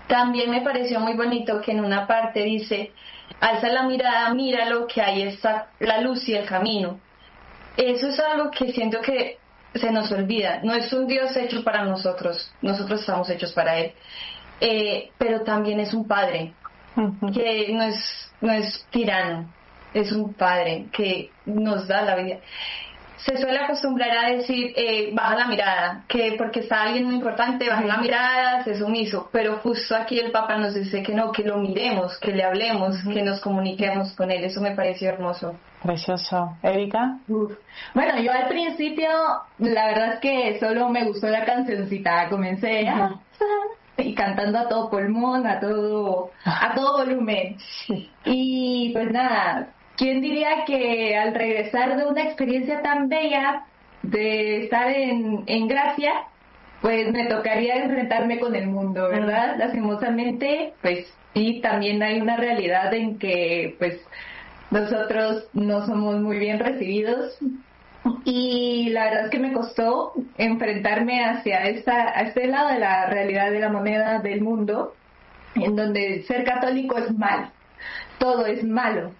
También me pareció muy bonito que en una parte dice, alza la mirada, míralo, que ahí está la luz y el camino. Eso es algo que siento que se nos olvida. No es un Dios hecho para nosotros, nosotros estamos hechos para Él. Pero también es un Padre, que no es tirano, es un Padre que nos da la vida. Se suele acostumbrar a decir, baja la mirada, que porque está alguien muy importante, baja la mirada, sé sumiso, pero justo aquí el Papa nos dice que no, que lo miremos, que le hablemos, que nos comuniquemos con él. Eso me pareció hermoso. Precioso. ¿Erika? Bueno, yo al principio, la verdad es que solo me gustó la cancioncita, comencé y cantando a todo pulmón, a todo volumen. Y pues nada, ¿quién diría que al regresar de una experiencia tan bella, de estar en Gracia, pues me tocaría enfrentarme con el mundo, ¿verdad? Lastimosamente, pues sí, también hay una realidad en que pues nosotros no somos muy bien recibidos, y la verdad es que me costó enfrentarme a este lado de la realidad de la moneda del mundo, en donde ser católico es malo, todo es malo.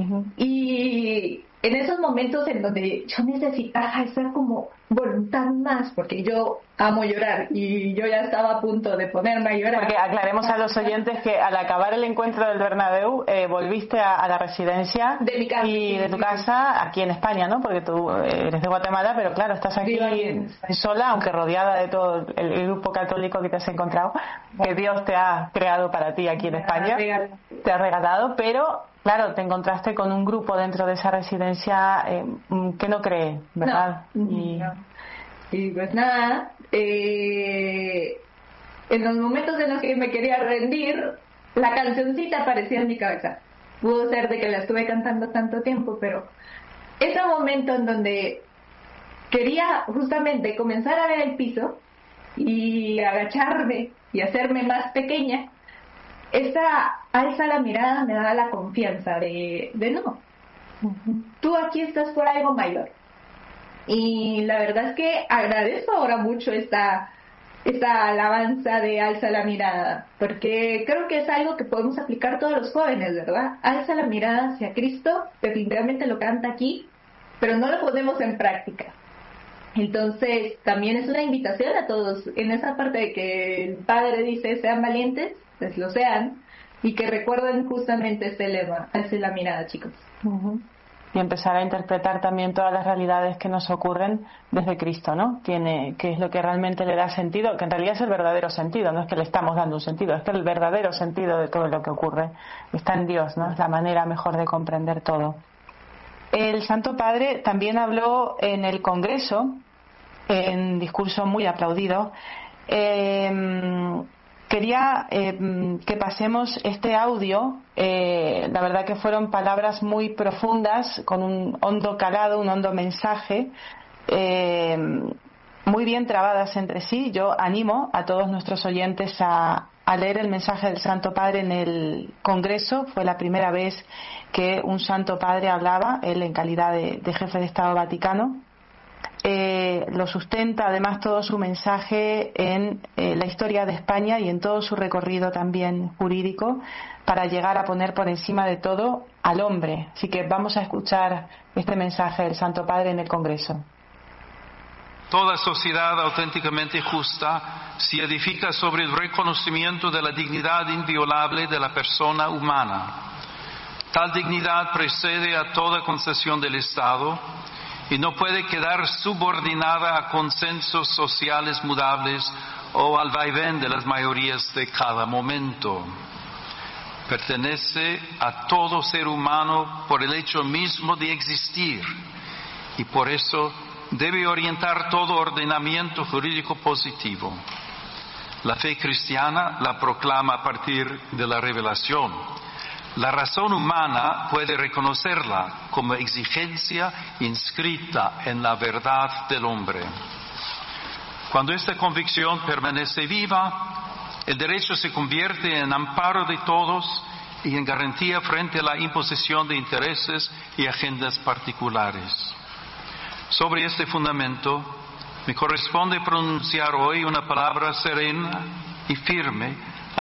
Y en esos momentos en donde yo necesitaba esa como voluntad más, porque yo amo llorar y yo ya estaba a punto de ponerme a llorar. Porque aclaremos a los oyentes que al acabar el encuentro del Bernabéu volviste a la residencia de mi casa, y de tu casa aquí en España, ¿no? Porque tú eres de Guatemala, pero claro, estás aquí sola, aunque rodeada de todo el grupo católico que te has encontrado, que Dios te ha creado para ti aquí en España, te ha regalado, pero claro, te encontraste con un grupo dentro de esa residencia que no cree, ¿verdad? Y pues nada, en los momentos en los que me quería rendir, la cancioncita aparecía en mi cabeza. Pudo ser de que la estuve cantando tanto tiempo, pero ese momento en donde quería justamente comenzar a ver el piso y agacharme y hacerme más pequeña, esa alza la mirada me daba la confianza de no, tú aquí estás por algo mayor. Y la verdad es que agradezco ahora mucho esta alabanza de alza la mirada, porque creo que es algo que podemos aplicar todos los jóvenes, ¿verdad? Alza la mirada hacia Cristo, definitivamente lo canta aquí, pero no lo ponemos en práctica. Entonces también es una invitación a todos en esa parte de que el Padre dice sean valientes, pues lo sean, y que recuerden justamente este lema, alce la mirada, chicos. Y empezar a interpretar también todas las realidades que nos ocurren desde Cristo, ¿no? Que es lo que realmente le da sentido, que en realidad es el verdadero sentido, no es que le estamos dando un sentido, es que el verdadero sentido de todo lo que ocurre está en Dios, ¿no? Es la manera mejor de comprender todo. El Santo Padre también habló en el Congreso, en discurso muy aplaudido. Quería que pasemos este audio. La verdad que fueron palabras muy profundas, con un hondo calado, un hondo mensaje, muy bien trabadas entre sí. Yo animo a todos nuestros oyentes a leer el mensaje del Santo Padre en el Congreso. Fue la primera vez que un Santo Padre hablaba, él en calidad de jefe de Estado Vaticano. Lo sustenta además todo su mensaje en la historia de España y en todo su recorrido también jurídico, para llegar a poner por encima de todo al hombre. Así que vamos a escuchar este mensaje del Santo Padre en el Congreso. Toda sociedad auténticamente justa se edifica sobre el reconocimiento de la dignidad inviolable de la persona humana. Tal dignidad precede a toda concesión del Estado y no puede quedar subordinada a consensos sociales mudables o al vaivén de las mayorías de cada momento. Pertenece a todo ser humano por el hecho mismo de existir, y por eso debe orientar todo ordenamiento jurídico positivo. La fe cristiana la proclama a partir de la revelación. La razón humana puede reconocerla como exigencia inscrita en la verdad del hombre. Cuando esta convicción permanece viva, el derecho se convierte en amparo de todos y en garantía frente a la imposición de intereses y agendas particulares. Sobre este fundamento, me corresponde pronunciar hoy una palabra serena y firme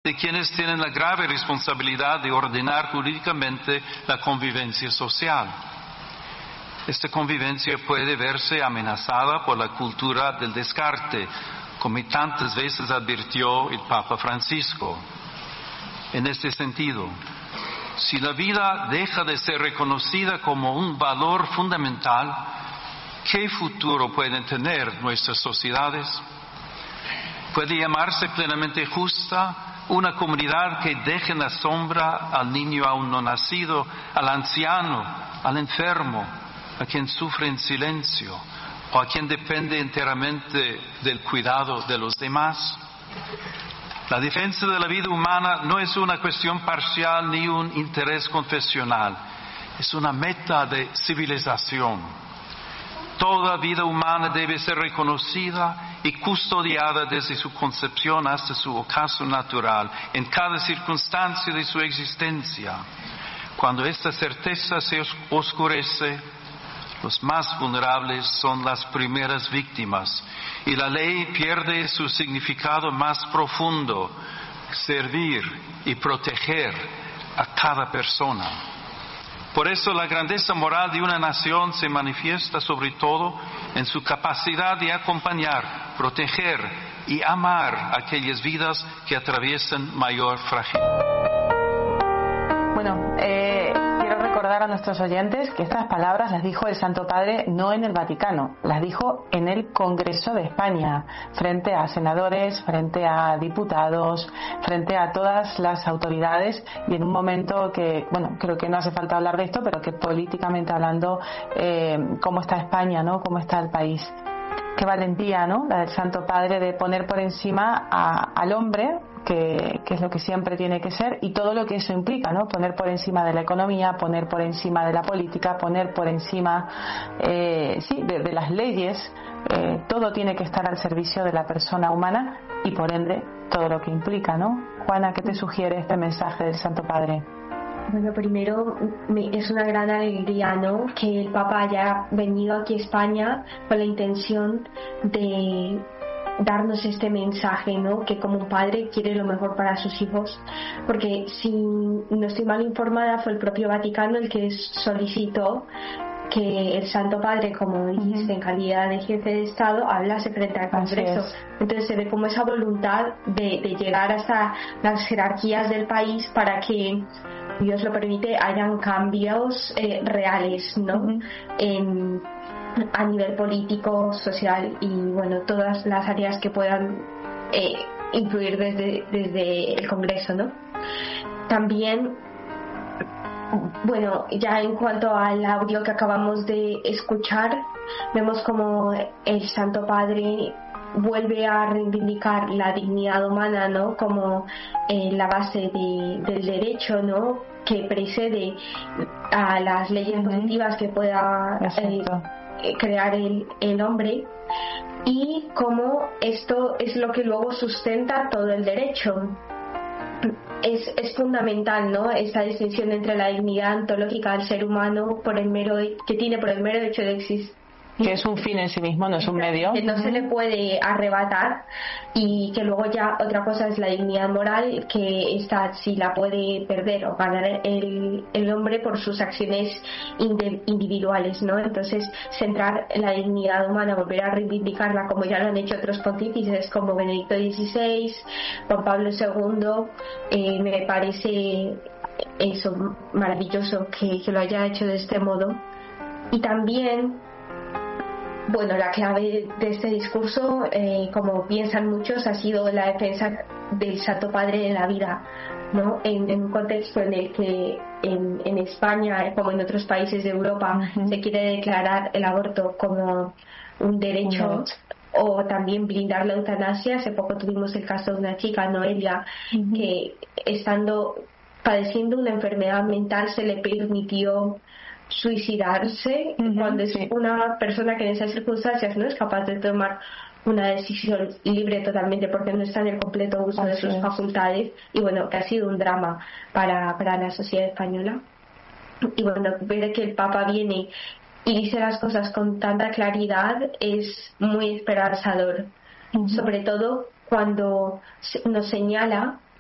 de quienes tienen la grave responsabilidad de ordenar jurídicamente la convivencia social. Esta convivencia puede verse amenazada por la cultura del descarte, como tantas veces advirtió el Papa Francisco. En este sentido, si la vida deja de ser reconocida como un valor fundamental, ¿qué futuro pueden tener nuestras sociedades? ¿Puede llamarse plenamente justa una comunidad que deje en la sombra al niño aún no nacido, al anciano, al enfermo, a quien sufre en silencio o a quien depende enteramente del cuidado de los demás? La defensa de la vida humana no es una cuestión parcial ni un interés confesional, es una meta de civilización. Toda vida humana debe ser reconocida y custodiada desde su concepción hasta su ocaso natural, en cada circunstancia de su existencia. Cuando esta certeza se oscurece, los más vulnerables son las primeras víctimas y la ley pierde su significado más profundo, servir y proteger a cada persona. Por eso la grandeza moral de una nación se manifiesta sobre todo en su capacidad de acompañar, proteger y amar aquellas vidas que atraviesan mayor fragilidad. Bueno, quiero recordar a nuestros oyentes que estas palabras las dijo el Santo Padre no en el Vaticano, las dijo en el Congreso de España, frente a senadores, frente a diputados, frente a todas las autoridades, y en un momento que, bueno, creo que no hace falta hablar de esto, pero que políticamente hablando, cómo está España, ¿no? Cómo está el país. Qué valentía, ¿no? La del Santo Padre de poner por encima al hombre, que es lo que siempre tiene que ser, y todo lo que eso implica, ¿no? Poner por encima de la economía, poner por encima de la política, poner por encima de las leyes. Todo tiene que estar al servicio de la persona humana y por ende todo lo que implica, ¿no? Juana, ¿qué te sugiere este mensaje del Santo Padre? Bueno, primero es una gran alegría, ¿no?, que el Papa haya venido aquí a España con la intención de darnos este mensaje, ¿no?, que como un padre quiere lo mejor para sus hijos, porque si no estoy mal informada fue el propio Vaticano el que solicitó que el Santo Padre, como dijiste, en calidad de jefe de Estado, hablase frente al Congreso. Entonces se ve como esa voluntad de llegar hasta las jerarquías del país para que, Dios lo permite, hayan cambios reales, ¿no? A nivel político, social y, bueno, todas las áreas que puedan influir desde el Congreso, ¿no? También, bueno, ya en cuanto al audio que acabamos de escuchar, vemos como el Santo Padre vuelve a reivindicar la dignidad humana, ¿no?, como la base del derecho, ¿no?, que precede a las leyes positivas que pueda crear el hombre, y cómo esto es lo que luego sustenta todo el derecho. Es fundamental, ¿no?, esta distinción entre la dignidad ontológica del ser humano que tiene por el mero hecho de existir, que es un fin en sí mismo, no es un medio, que no se le puede arrebatar, y que luego ya otra cosa es la dignidad moral, que esta sí la puede perder o ganar el hombre por sus acciones individuales, ¿no? Entonces centrar la dignidad humana, volver a reivindicarla como ya lo han hecho otros pontífices como Benedicto XVI, Juan Pablo II, me parece eso maravilloso que lo haya hecho de este modo. Y también, bueno, la clave de este discurso, como piensan muchos, ha sido la defensa del Santo Padre de la vida, ¿no?, en un contexto en el que en España, como en otros países de Europa, se quiere declarar el aborto como un derecho, o también blindar la eutanasia. Hace poco tuvimos el caso de una chica, Noelia, que padeciendo una enfermedad mental se le permitió suicidarse, cuando es una persona que en esas circunstancias no es capaz de tomar una decisión libre totalmente porque no está en el completo uso de sus facultades, y bueno, que ha sido un drama para la sociedad española. Y bueno, ver que el Papa viene y dice las cosas con tanta claridad es muy esperanzador, sobre todo cuando nos señala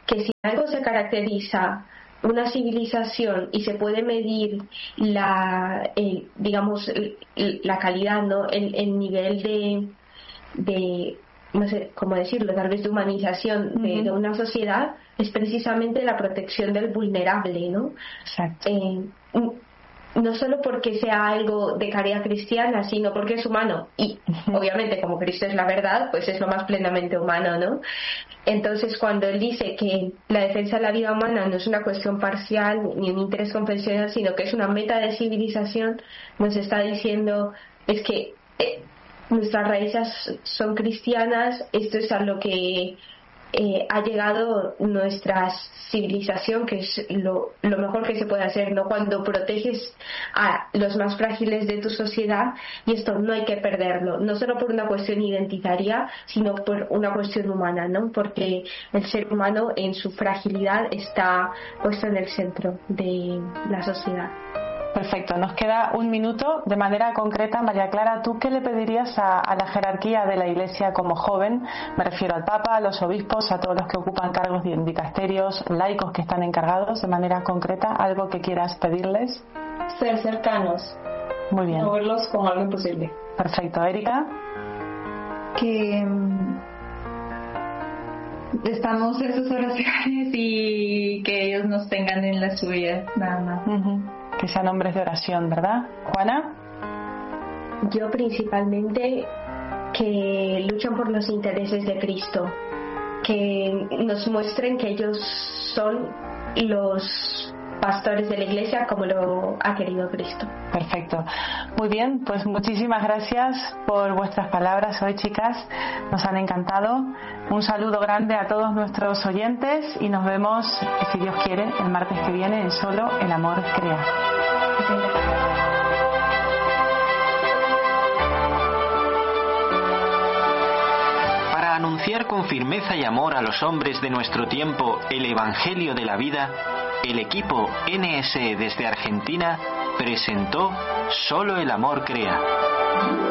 que si algo se caracteriza una civilización y se puede medir digamos la calidad, ¿no? El nivel de no sé cómo decirlo, tal vez de humanización de una sociedad, es precisamente la protección del vulnerable, ¿no? Exacto. No solo porque sea algo de caridad cristiana, sino porque es humano. Y obviamente, como Cristo es la verdad, pues es lo más plenamente humano, ¿no? Entonces, cuando él dice que la defensa de la vida humana no es una cuestión parcial ni un interés confesional, sino que es una meta de civilización, nos está diciendo es que nuestras raíces son cristianas, esto es a lo que ha llegado nuestra civilización, que es lo mejor que se puede hacer, ¿no? Cuando proteges a los más frágiles de tu sociedad, y esto no hay que perderlo, no solo por una cuestión identitaria, sino por una cuestión humana, ¿no? Porque el ser humano en su fragilidad está puesto en el centro de la sociedad. Perfecto, nos queda un minuto. De manera concreta, María Clara, ¿tú qué le pedirías a la jerarquía de la Iglesia como joven? Me refiero al Papa, a los obispos, a todos los que ocupan cargos de dicasterios, laicos que están encargados. De manera concreta, ¿algo que quieras pedirles? Ser cercanos. Muy bien. No verlos como algo imposible. Perfecto. ¿Erika? Que estamos en sus oraciones y que ellos nos tengan en la suya, nada más. Que sean hombres de oración, ¿verdad? ¿Juana? Yo principalmente que luchan por los intereses de Cristo, que nos muestren que ellos son los pastores de la Iglesia como lo ha querido Cristo. Perfecto. Muy bien, pues muchísimas gracias por vuestras palabras hoy, chicas. Nos han encantado. Un saludo grande a todos nuestros oyentes y nos vemos, si Dios quiere, el martes que viene en Solo el Amor Crea. Para anunciar con firmeza y amor a los hombres de nuestro tiempo el Evangelio de la vida, el equipo NSE desde Argentina presentó Solo el Amor Crea.